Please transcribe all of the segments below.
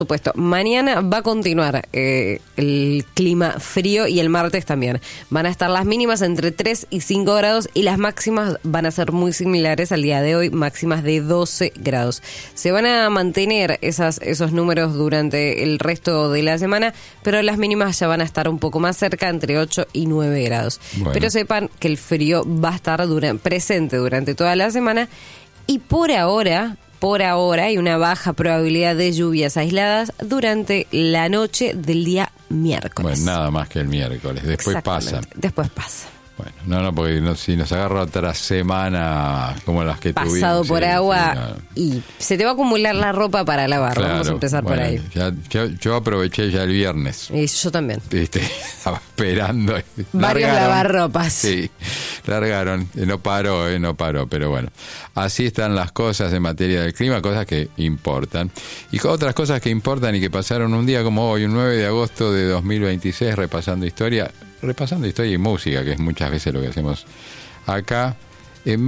Supuesto, mañana va a continuar el clima frío y el martes también. Van a estar las mínimas entre 3 y 5 grados y las máximas van a ser muy similares al día de hoy, máximas de 12 grados. Se van a mantener esos números durante el resto de la semana, pero las mínimas ya van a estar un poco más cerca, entre 8 y 9 grados. Bueno. Pero sepan que el frío va a estar presente durante toda la semana y por ahora hay una baja probabilidad de lluvias aisladas durante la noche del día miércoles. Bueno, nada más que el miércoles. Después pasa. Después pasa. Bueno, porque si nos agarra otra semana como las que tuvimos. Pasado por agua y se te va a acumular la ropa para lavar. Claro, vamos a empezar por ahí. Yo aproveché ya el viernes. Y yo también. Estaba esperando. Varios lavarropas. Sí, largaron. No paró, pero bueno. Así están las cosas en materia del clima, cosas que importan. Y otras cosas que importan y que pasaron un día como hoy, un 9 de agosto de 2026, repasando historia y música, que es muchas veces lo que hacemos acá. En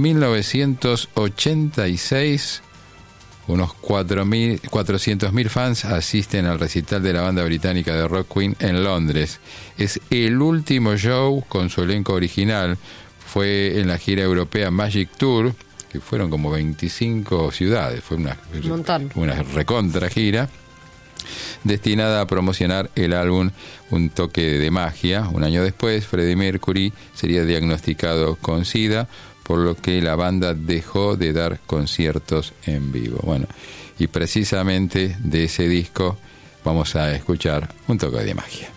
1986, unos 400.000 fans asisten al recital de la banda británica de rock Queen en Londres. Es el último show con su elenco original. Fue en la gira europea Magic Tour, que fueron como 25 ciudades. Fue una recontra gira destinada a promocionar el álbum Un toque de magia. Un año después, Freddie Mercury sería diagnosticado con SIDA, por lo que la banda dejó de dar conciertos en vivo. Bueno, y precisamente de ese disco vamos a escuchar Un toque de magia.